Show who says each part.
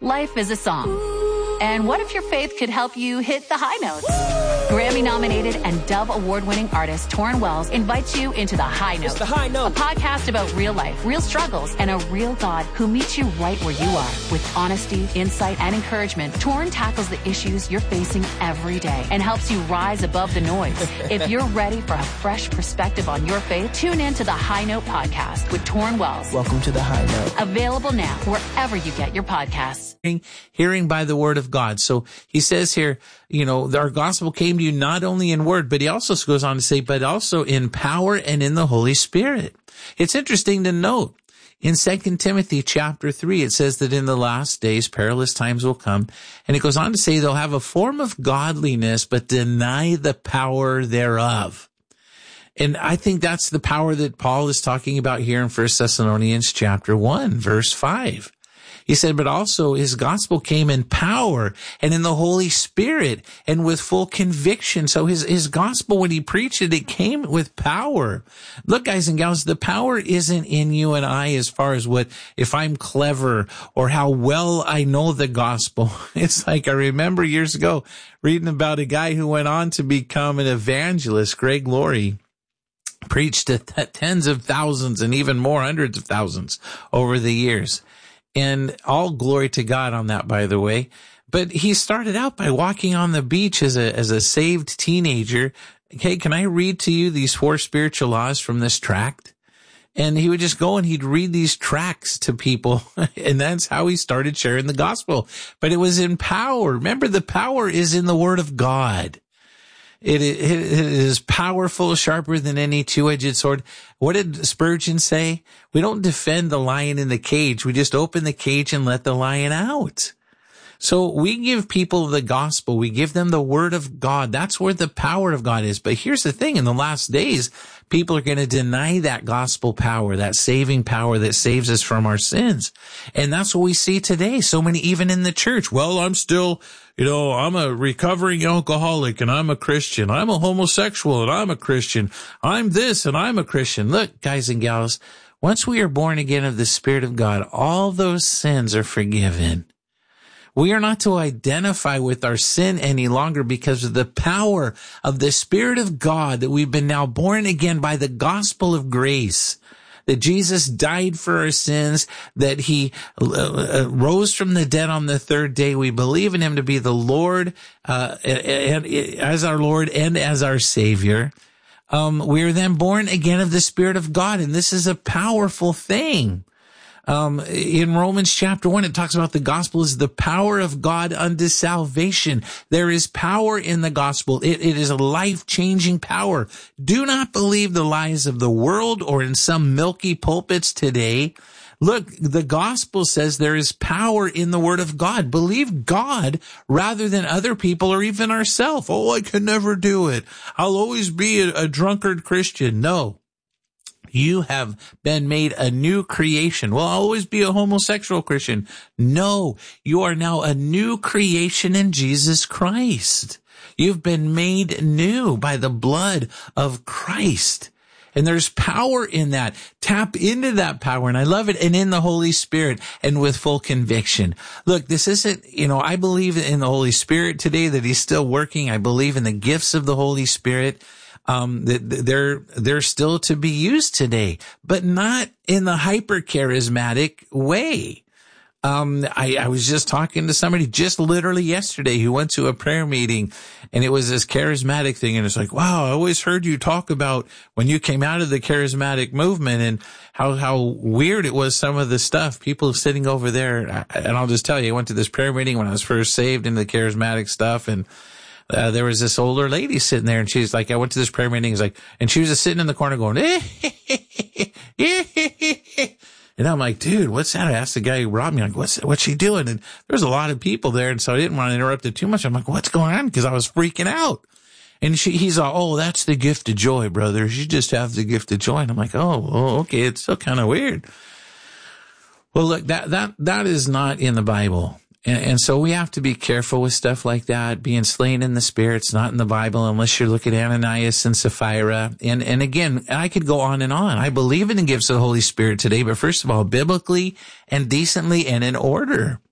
Speaker 1: Life is a song. And what if your faith could help you hit the high notes? Grammy-nominated and Dove Award-winning artist Torrin Wells invites you into The High Note.
Speaker 2: It's The High Note.
Speaker 1: A podcast about real life, real struggles, and a real God who meets you right where you are. With honesty, insight, and encouragement, Torrin tackles the issues you're facing every day and helps you rise above the noise. If you're ready for a fresh perspective on your faith, tune in to The High Note podcast with Torrin Wells.
Speaker 2: Welcome to The High Note.
Speaker 1: Available now wherever you get your podcasts.
Speaker 3: Hearing by the word of God. So he says here, our gospel came to you not only in word, but he also goes on to say, but also in power and in the Holy Spirit. It's interesting to note in 2 Timothy chapter 3, it says that in the last days, perilous times will come. And it goes on to say they'll have a form of godliness, but deny the power thereof. And I think that's the power that Paul is talking about here in 1 Thessalonians chapter 1, verse 5. He said, but also his gospel came in power and in the Holy Spirit and with full conviction. So his gospel, when he preached it, it came with power. Look, guys and gals, the power isn't in you and I as far as if I'm clever or how well I know the gospel. It's like I remember years ago reading about a guy who went on to become an evangelist, Greg Laurie. Preached to tens of thousands and even more, hundreds of thousands over the years. And all glory to God on that, by the way. But he started out by walking on the beach as a saved teenager. Okay, can I read to you these 4 spiritual laws from this tract? And he would just go and he'd read these tracts to people. And that's how he started sharing the gospel. But it was in power. Remember, the power is in the word of God. It is powerful, sharper than any two-edged sword. What did Spurgeon say? We don't defend the lion in the cage. We just open the cage and let the lion out. So we give people the gospel. We give them the word of God. That's where the power of God is. But here's the thing. In the last days, people are going to deny that gospel power, that saving power that saves us from our sins. And that's what we see today. So many, even in the church. Well, I'm still, I'm a recovering alcoholic and I'm a Christian. I'm a homosexual and I'm a Christian. I'm this and I'm a Christian. Look, guys and gals, once we are born again of the Spirit of God, all those sins are forgiven. We are not to identify with our sin any longer because of the power of the Spirit of God that we've been now born again by the gospel of grace, that Jesus died for our sins, that he rose from the dead on the 3rd day. We believe in him to be the Lord, and as our Lord and as our Savior. We are then born again of the Spirit of God, and this is a powerful thing. In Romans chapter 1, it talks about the gospel is the power of God unto salvation. There is power in the gospel. It is a life-changing power. Do not believe the lies of the world or in some milky pulpits today. Look, the gospel says there is power in the word of God. Believe God rather than other people or even ourselves. Oh, I can never do it. I'll always be a drunkard Christian. No. You have been made a new creation. Well, I'll always be a homosexual Christian. No, you are now a new creation in Jesus Christ. You've been made new by the blood of Christ. And there's power in that. Tap into that power. And I love it. And in the Holy Spirit and with full conviction. Look, this isn't, I believe in the Holy Spirit today, that he's still working. I believe in the gifts of the Holy Spirit. They're still to be used today, but not in the hyper charismatic way. I was just talking to somebody just literally yesterday who went to a prayer meeting, and it was this charismatic thing. And it's like, wow, I always heard you talk about when you came out of the charismatic movement and how weird it was, some of the stuff. People sitting over there. And I'll just tell you, I went to this prayer meeting when I was first saved into the charismatic stuff, and there was this older lady sitting there, and she's like, I went to this prayer meeting, and she was just sitting in the corner going, and I'm like, dude, what's that? I asked the guy who robbed me, like, what's she doing? And there's a lot of people there, and so I didn't want to interrupt it too much. I'm like, what's going on? Because I was freaking out. And he's all, oh, that's the gift of joy, brother. You just have the gift of joy. And I'm like, oh, okay. It's still kind of weird. Well, look, that is not in the Bible. And so we have to be careful with stuff like that. Being slain in the Spirit's not in the Bible unless you look at Ananias and Sapphira. And again, I could go on and on. I believe in the gifts of the Holy Spirit today, but first of all, biblically and decently and in order.